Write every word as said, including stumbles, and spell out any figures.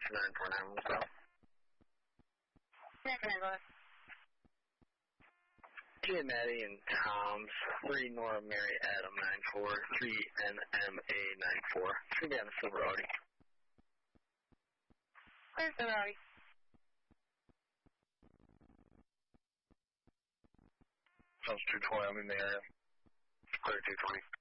nine four nine one south. nine four nine. Jim Maddie and Tom's, three Nora Mary Adam nine four, three N M A nine four. Should be on the silver Audi. Where's the Audi? Sounds two twenty, I'm in the area. Clear two twenty.